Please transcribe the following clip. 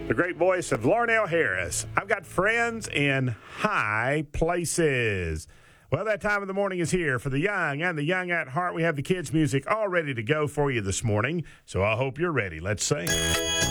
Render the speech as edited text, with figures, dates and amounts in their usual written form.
The great voice of Larnell Harris. I've got friends in high places. Well, that time of the morning is here for the young and the young at heart. We have the kids' music all ready to go for you this morning, so I hope you're ready. Let's sing.